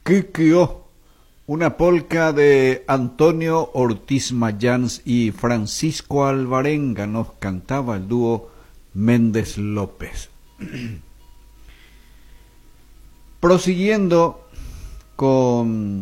Kikyo, una polca de Antonio Ortiz Mayans y Francisco Alvarenga, nos cantaba el dúo Méndez López. Prosiguiendo con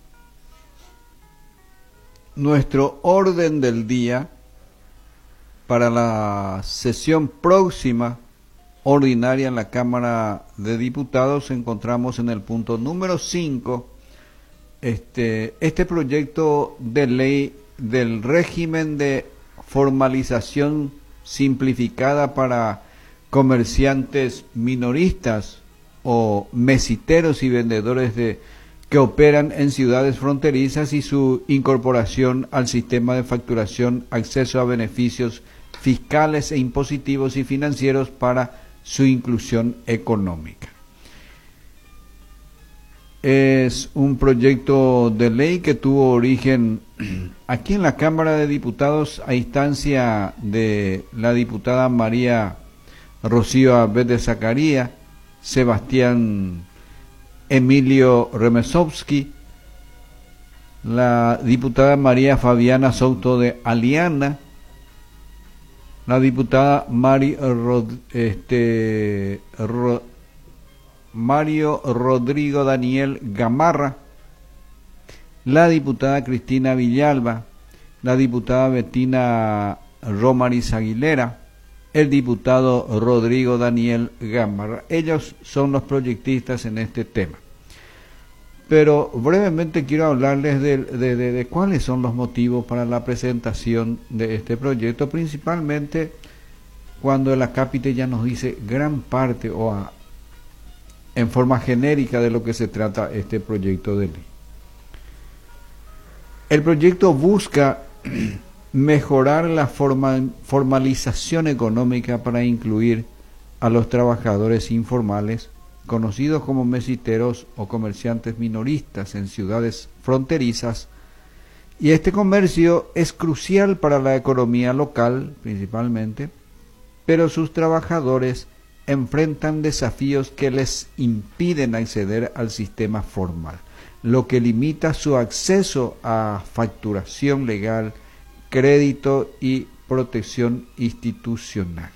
nuestro orden del día para la sesión próxima ordinaria en la Cámara de Diputados, encontramos en el punto número 5 este proyecto de ley del régimen de formalización simplificada para comerciantes minoristas o mesiteros y vendedores que operan en ciudades fronterizas y su incorporación al sistema de facturación, acceso a beneficios fiscales e impositivos y financieros para su inclusión económica. Es un proyecto de ley que tuvo origen aquí en la Cámara de Diputados a instancia de la diputada María Rocío Abed de Zacarías, Sebastián Emilio Remesovsky, la diputada María Fabiana Souto de Aliana, la diputada Mario Rodrigo Daniel Gamarra, la diputada Cristina Villalba, la diputada Bettina Romariz Aguilera, el diputado Rodrigo Daniel Gamarra. Ellos son los proyectistas en este tema. Pero brevemente quiero hablarles de cuáles son los motivos para la presentación de este proyecto, principalmente cuando el acápite ya nos dice gran parte en forma genérica de lo que se trata este proyecto de ley. El proyecto busca mejorar la formalización económica para incluir a los trabajadores informales, conocidos como mesiteros o comerciantes minoristas en ciudades fronterizas, y este comercio es crucial para la economía local principalmente, pero sus trabajadores enfrentan desafíos que les impiden acceder al sistema formal, lo que limita su acceso a facturación legal, crédito y protección institucional.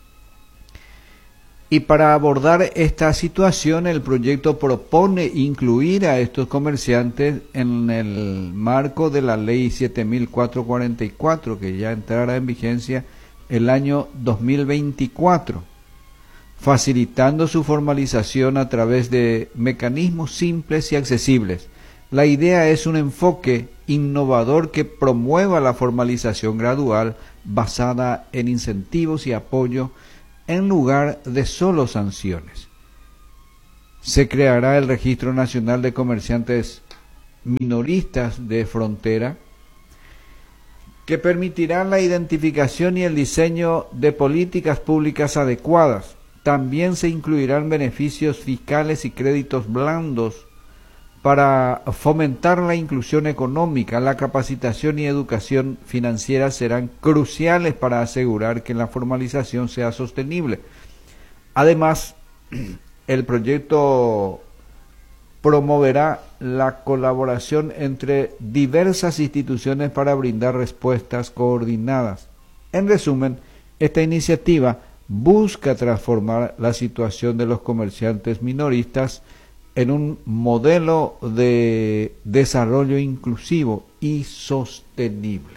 Y para abordar esta situación, el proyecto propone incluir a estos comerciantes en el marco de la Ley 7444, que ya entrará en vigencia el año 2024, facilitando su formalización a través de mecanismos simples y accesibles. La idea es un enfoque innovador que promueva la formalización gradual basada en incentivos y apoyo en lugar de solo sanciones. Se creará el Registro Nacional de Comerciantes Minoristas de Frontera, que permitirá la identificación y el diseño de políticas públicas adecuadas. También se incluirán beneficios fiscales y créditos blandos para fomentar la inclusión económica. La capacitación y educación financiera serán cruciales para asegurar que la formalización sea sostenible. Además, el proyecto promoverá la colaboración entre diversas instituciones para brindar respuestas coordinadas. En resumen, esta iniciativa busca transformar la situación de los comerciantes minoristas en un modelo de desarrollo inclusivo y sostenible.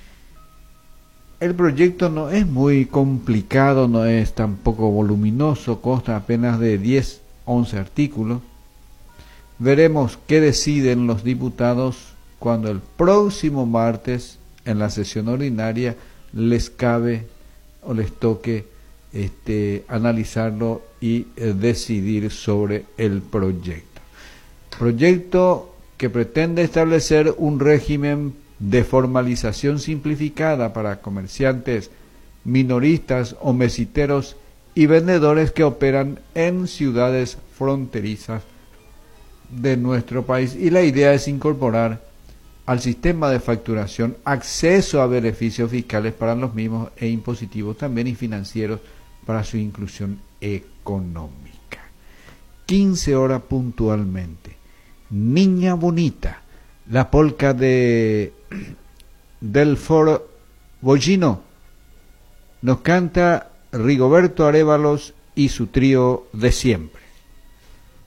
El proyecto no es muy complicado, no es tampoco voluminoso, consta apenas de 11 artículos. Veremos qué deciden los diputados cuando el próximo martes, en la sesión ordinaria, les cabe o les toque analizarlo y decidir sobre el proyecto. Proyecto que pretende establecer un régimen de formalización simplificada para comerciantes minoristas o mesiteros y vendedores que operan en ciudades fronterizas de nuestro país, y la idea es incorporar al sistema de facturación acceso a beneficios fiscales para los mismos e impositivos también y financieros para su inclusión económica. 15 horas puntualmente. Niña Bonita, la polca del Foro Bollino. Nos canta Rigoberto Arévalos y su trío de siempre.